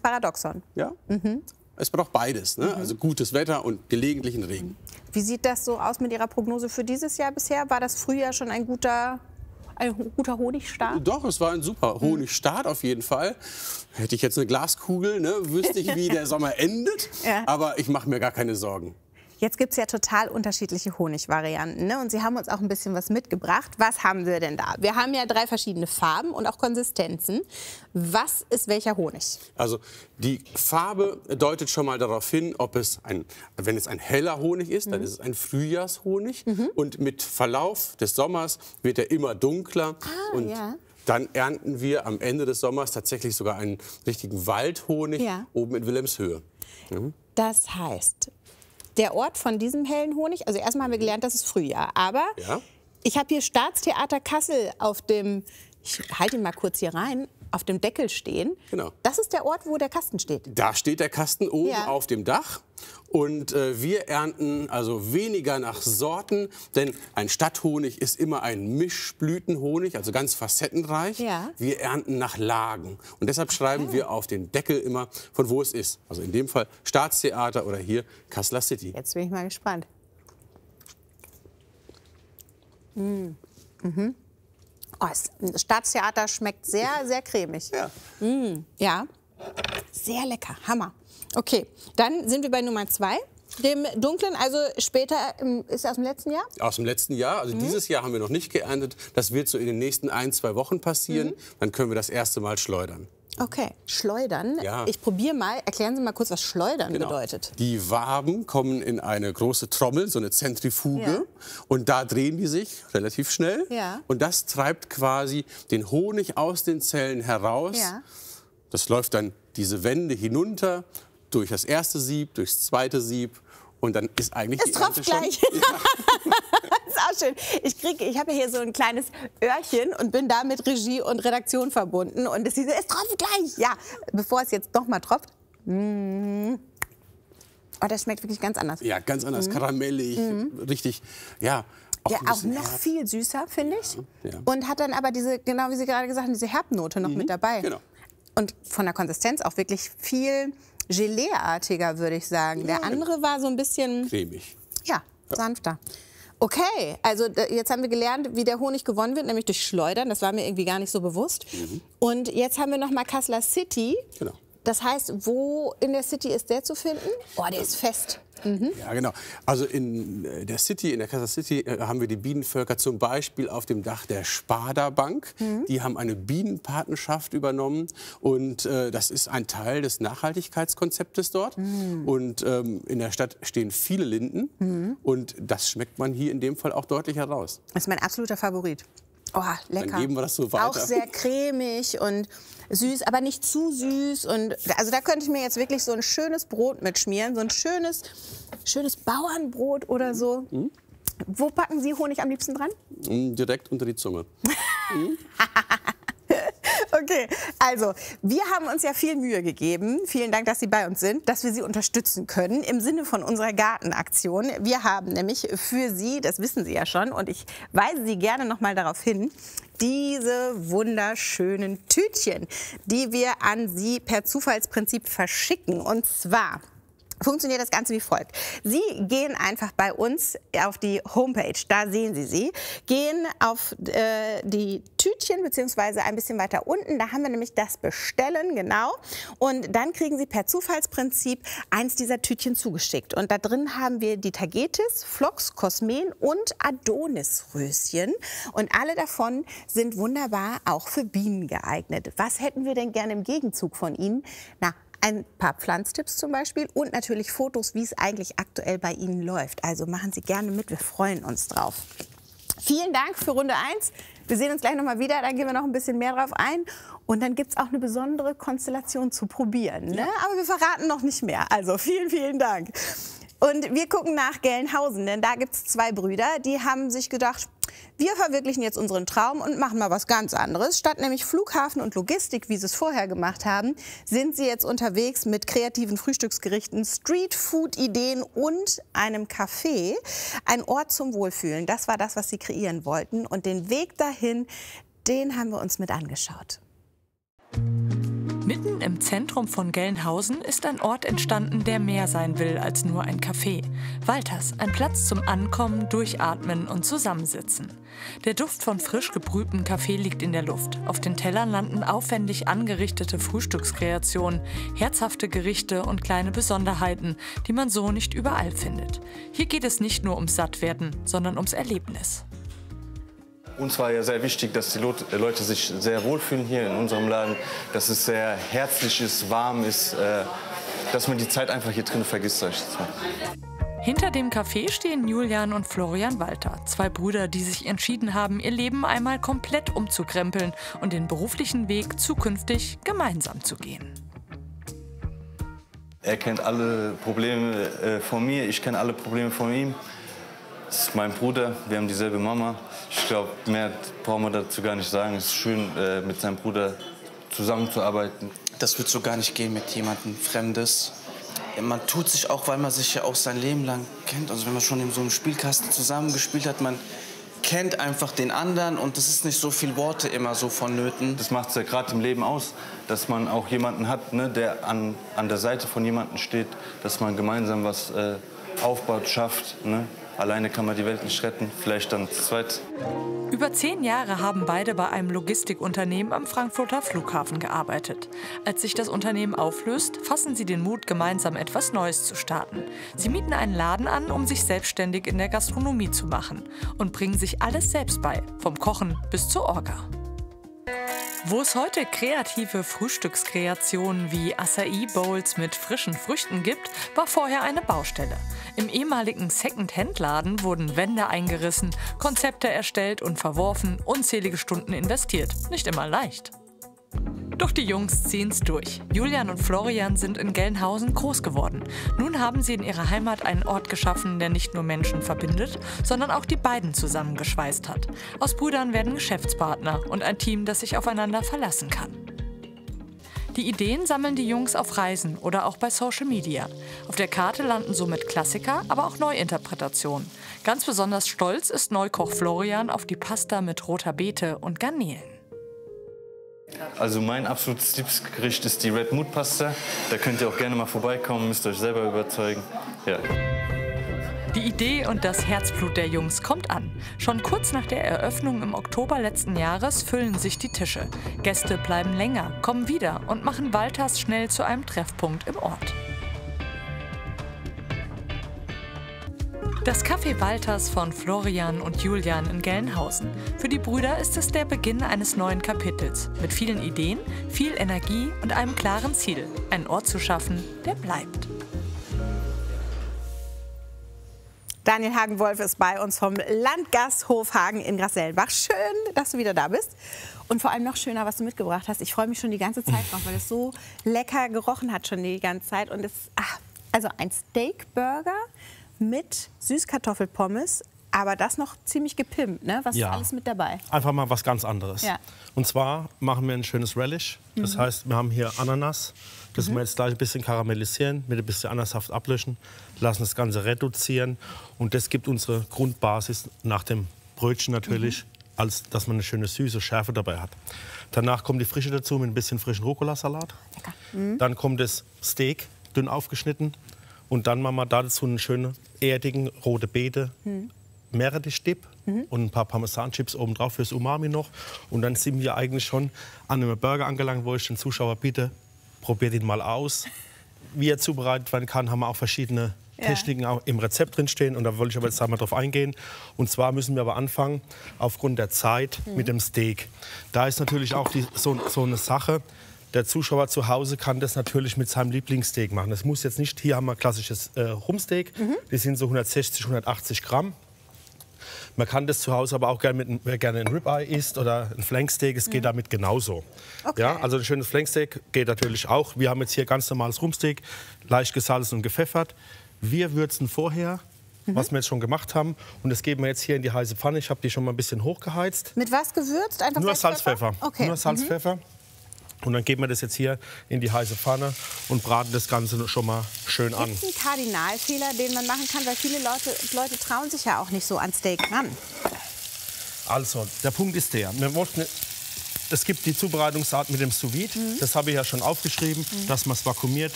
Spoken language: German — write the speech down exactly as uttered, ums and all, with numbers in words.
Paradoxon. Ja. Mhm. Es braucht beides, ne? Mhm. Also gutes Wetter und gelegentlichen Regen. Wie sieht das so aus mit Ihrer Prognose für dieses Jahr bisher? War das Frühjahr schon ein guter, ein guter Honigstart? Doch, es war ein super Honigstart auf jeden Fall. Hätte ich jetzt eine Glaskugel, ne, wüsste ich, wie der Sommer endet. Ja. Aber ich mache mir gar keine Sorgen. Jetzt gibt es ja total unterschiedliche Honigvarianten, ne? Und Sie haben uns auch ein bisschen was mitgebracht. Was haben wir denn da? Wir haben ja drei verschiedene Farben und auch Konsistenzen. Was ist welcher Honig? Also die Farbe deutet schon mal darauf hin, ob es ein, wenn es ein heller Honig ist, mhm. dann ist es ein Frühjahrshonig. Mhm. Und mit Verlauf des Sommers wird er immer dunkler. Ah, und ja. Dann ernten wir am Ende des Sommers tatsächlich sogar einen richtigen Waldhonig, ja, oben in Wilhelmshöhe. Mhm. Das heißt, der Ort von diesem hellen Honig, also erstmal haben wir gelernt, das ist Frühjahr, aber ja, ich habe hier Staatstheater Kassel auf dem, ich halte ihn mal kurz hier rein, auf dem Deckel stehen. Genau. Das ist der Ort, wo der Kasten steht. Da steht der Kasten oben, ja, auf dem Dach. Und äh, wir ernten also weniger nach Sorten, denn ein Stadthonig ist immer ein Mischblütenhonig, also ganz facettenreich. Ja. Wir ernten nach Lagen. Und deshalb schreiben okay. wir auf den Deckel immer, von wo es ist. Also in dem Fall Staatstheater oder hier Kasseler City. Jetzt bin ich mal gespannt. Mm. Mhm. Oh, das Staatstheater schmeckt sehr, sehr cremig. Ja. Mm, ja, sehr lecker, Hammer. Okay, dann sind wir bei Nummer zwei, dem dunklen, also später, ist aus dem letzten Jahr? Aus dem letzten Jahr, also mhm. dieses Jahr haben wir noch nicht geerntet. Das wird so in den nächsten ein, zwei Wochen passieren. Mhm. Dann können wir das erste Mal schleudern. Okay, schleudern. Ja. Ich probiere mal. Erklären Sie mal kurz, was schleudern genau. bedeutet. Die Waben kommen in eine große Trommel, so eine Zentrifuge. Ja. Und da drehen die sich relativ schnell. Ja. Und das treibt quasi den Honig aus den Zellen heraus. Ja. Das läuft dann diese Wände hinunter, durch das erste Sieb, durchs zweite Sieb. Und dann ist eigentlich es die Ernte tropft gleich. Schon, ja. Das ist auch schön. Ich, krieg, ich habe hier so ein kleines Öhrchen und bin da mit Regie und Redaktion verbunden. Und es, es tropft gleich. Ja, bevor es jetzt noch mal tropft. Mm. Oh, das schmeckt wirklich ganz anders. Ja, ganz anders. Mm. Karamellig, mm. richtig, ja. Auch ja, auch noch herb. Viel süßer, finde ich. Ja, ja. Und hat dann aber diese, genau wie Sie gerade gesagt haben, diese Herbnote noch mhm. mit dabei. Genau. Und von der Konsistenz auch wirklich viel Gelee-artiger, würde ich sagen. Der andere war so ein bisschen cremig. Ja, sanfter. Okay, also jetzt haben wir gelernt, wie der Honig gewonnen wird, nämlich durch Schleudern. Das war mir irgendwie gar nicht so bewusst. Mhm. Und jetzt haben wir noch mal Kasseler City. Genau. Das heißt, wo in der City ist der zu finden? Oh, der ist fest. Mhm. Ja, genau. Also in der City, in der Kasseler City, haben wir die Bienenvölker zum Beispiel auf dem Dach der Sparda Bank. Mhm. Die haben eine Bienenpatenschaft übernommen und äh, das ist ein Teil des Nachhaltigkeitskonzeptes dort. Mhm. Und ähm, in der Stadt stehen viele Linden mhm. und das schmeckt man hier in dem Fall auch deutlich heraus. Das ist mein absoluter Favorit. Oh, lecker. Dann geben wir das so weiter. Auch sehr cremig und süß, aber nicht zu süß. Und also da könnte ich mir jetzt wirklich so ein schönes Brot mitschmieren, so ein schönes, schönes Bauernbrot oder so. Mhm. Wo packen Sie Honig am liebsten dran? Direkt unter die Zunge. Mhm. Okay, also wir haben uns ja viel Mühe gegeben. Vielen Dank, dass Sie bei uns sind, dass wir Sie unterstützen können im Sinne von unserer Gartenaktion. Wir haben nämlich für Sie, das wissen Sie ja schon, und ich weise Sie gerne noch mal darauf hin, diese wunderschönen Tütchen, die wir an Sie per Zufallsprinzip verschicken. Und zwar funktioniert das Ganze wie folgt. Sie gehen einfach bei uns auf die Homepage, da sehen Sie sie, gehen auf äh, die Tütchen beziehungsweise ein bisschen weiter unten, da haben wir nämlich das Bestellen, genau, und dann kriegen Sie per Zufallsprinzip eins dieser Tütchen zugeschickt und da drin haben wir die Tagetes, Phlox, Kosmen und Adonisröschen und alle davon sind wunderbar auch für Bienen geeignet. Was hätten wir denn gerne im Gegenzug von Ihnen? Na, ein paar Pflanztipps zum Beispiel und natürlich Fotos, wie es eigentlich aktuell bei Ihnen läuft. Also machen Sie gerne mit, wir freuen uns drauf. Vielen Dank für Runde eins. Wir sehen uns gleich noch mal wieder, dann gehen wir noch ein bisschen mehr drauf ein. Und dann gibt es auch eine besondere Konstellation zu probieren. Ne? Ja. Aber wir verraten noch nicht mehr. Also vielen, vielen Dank. Und wir gucken nach Gelnhausen, denn da gibt es zwei Brüder, die haben sich gedacht, wir verwirklichen jetzt unseren Traum und machen mal was ganz anderes. Statt nämlich Flughafen und Logistik, wie sie es vorher gemacht haben, sind sie jetzt unterwegs mit kreativen Frühstücksgerichten, Streetfood-Ideen und einem Café. Ein Ort zum Wohlfühlen, das war das, was sie kreieren wollten. Und den Weg dahin, den haben wir uns mit angeschaut. Mitten im Zentrum von Gelnhausen ist ein Ort entstanden, der mehr sein will als nur ein Café. Walters, ein Platz zum Ankommen, Durchatmen und Zusammensitzen. Der Duft von frisch gebrühtem Kaffee liegt in der Luft. Auf den Tellern landen aufwendig angerichtete Frühstückskreationen, herzhafte Gerichte und kleine Besonderheiten, die man so nicht überall findet. Hier geht es nicht nur ums Sattwerden, sondern ums Erlebnis. Uns war ja sehr wichtig, dass die Leute sich sehr wohlfühlen hier in unserem Laden, dass es sehr herzlich ist, warm ist, äh, dass man die Zeit einfach hier drin vergisst, sag ich jetzt mal. Hinter dem Café stehen Julian und Florian Walter, zwei Brüder, die sich entschieden haben, ihr Leben einmal komplett umzukrempeln und den beruflichen Weg zukünftig gemeinsam zu gehen. Er kennt alle Probleme äh, von mir, ich kenne alle Probleme von ihm. Das ist mein Bruder, wir haben dieselbe Mama. Ich glaube, mehr brauchen wir dazu gar nicht sagen. Es ist schön, äh, mit seinem Bruder zusammenzuarbeiten. Das wird so gar nicht gehen mit jemandem Fremdes. Man tut sich auch, weil man sich ja auch sein Leben lang kennt. Also wenn man schon in so einem Spielkasten zusammengespielt hat, man kennt einfach den anderen und es ist nicht so viel Worte immer so vonnöten. Das macht es ja gerade im Leben aus, dass man auch jemanden hat, ne, der an, an der Seite von jemandem steht, dass man gemeinsam was äh, aufbaut, schafft. Ne? Alleine kann man die Welt nicht retten, vielleicht dann zu zweit. Über zehn Jahre haben beide bei einem Logistikunternehmen am Frankfurter Flughafen gearbeitet. Als sich das Unternehmen auflöst, fassen sie den Mut, gemeinsam etwas Neues zu starten. Sie mieten einen Laden an, um sich selbstständig in der Gastronomie zu machen und bringen sich alles selbst bei, vom Kochen bis zur Orga. Wo es heute kreative Frühstückskreationen wie Acai-Bowls mit frischen Früchten gibt, war vorher eine Baustelle. Im ehemaligen Second-Hand-Laden wurden Wände eingerissen, Konzepte erstellt und verworfen, unzählige Stunden investiert. Nicht immer leicht. Doch die Jungs ziehen's durch. Julian und Florian sind in Gelnhausen groß geworden. Nun haben sie in ihrer Heimat einen Ort geschaffen, der nicht nur Menschen verbindet, sondern auch die beiden zusammengeschweißt hat. Aus Brüdern werden Geschäftspartner und ein Team, das sich aufeinander verlassen kann. Die Ideen sammeln die Jungs auf Reisen oder auch bei Social Media. Auf der Karte landen somit Klassiker, aber auch Neuinterpretationen. Ganz besonders stolz ist Neukoch Florian auf die Pasta mit roter Beete und Garnelen. Also mein absolutes Lieblingsgericht ist die Red Mood Pasta. Da könnt ihr auch gerne mal vorbeikommen, müsst euch selber überzeugen. Ja. Die Idee und das Herzblut der Jungs kommt an. Schon kurz nach der Eröffnung im Oktober letzten Jahres füllen sich die Tische. Gäste bleiben länger, kommen wieder und machen Walters schnell zu einem Treffpunkt im Ort. Das Café Walters von Florian und Julian in Gelnhausen. Für die Brüder ist es der Beginn eines neuen Kapitels. Mit vielen Ideen, viel Energie und einem klaren Ziel. Einen Ort zu schaffen, der bleibt. Daniel Hagen-Wolf ist bei uns vom Landgasthof Hagen in Grassellenbach. Schön, dass du wieder da bist. Und vor allem noch schöner, was du mitgebracht hast. Ich freue mich schon die ganze Zeit noch, weil es so lecker gerochen hat schon die ganze Zeit. Und es, ach, also ein Steakburger mit Süßkartoffelpommes, aber das noch ziemlich gepimpt, ne? Was ja. ist alles mit dabei? Einfach mal was ganz anderes. Ja. Und zwar machen wir ein schönes Relish. Das mhm. heißt, wir haben hier Ananas. Das mhm. wir jetzt gleich ein bisschen karamellisieren, mit ein bisschen Ananassaft ablöschen, lassen das Ganze reduzieren. Und das gibt unsere Grundbasis nach dem Brötchen natürlich, mhm. als dass man eine schöne süße Schärfe dabei hat. Danach kommt die Frische dazu mit ein bisschen frischen Rucola-Salat. Mhm. Dann kommt das Steak, dünn aufgeschnitten. Und dann machen wir dazu einen schönen, erdigen, rote Beete, mhm. Meerrettich-Dip mhm. und ein paar Parmesan-Chips oben drauf fürs Umami noch. Und dann sind wir eigentlich schon an einem Burger angelangt, wo ich den Zuschauer bitte, probiert ihn mal aus. Wie er zubereitet werden kann, haben wir auch verschiedene ja. Techniken auch im Rezept drin stehen. Und da wollte ich aber jetzt einmal drauf eingehen. Und zwar müssen wir aber anfangen, aufgrund der Zeit, mhm. mit dem Steak. Da ist natürlich auch die, so, so eine Sache. Der Zuschauer zu Hause kann das natürlich mit seinem Lieblingssteak machen. Das muss jetzt nicht, hier haben wir klassisches äh, Rumpsteak, mhm. die sind so hundertsechzig, hundertachtzig Gramm. Man kann das zu Hause aber auch gerne, mit, wer gerne ein Ribeye isst oder ein Flanksteak, es geht mhm. damit genauso. Okay. Ja, also ein schönes Flanksteak geht natürlich auch. Wir haben jetzt hier ganz normales Rumpsteak, leicht gesalzen und gepfeffert. Wir würzen vorher, mhm. was wir jetzt schon gemacht haben. Und das geben wir jetzt hier in die heiße Pfanne. Ich habe die schon mal ein bisschen hochgeheizt. Mit was gewürzt? Einfach Nur Salz, Pfeffer. Okay. Nur Salz, mhm. Pfeffer. Und dann geben wir das jetzt hier in die heiße Pfanne und braten das Ganze schon mal schön an. Gibt es einen Kardinalfehler, den man machen kann? Weil viele Leute, Leute trauen sich ja auch nicht so an Steak ran. Also, der Punkt ist der, wir wollten es gibt die Zubereitungsart mit dem Sous-Vide. Mhm. Das habe ich ja schon aufgeschrieben, mhm. dass man es vakuumiert.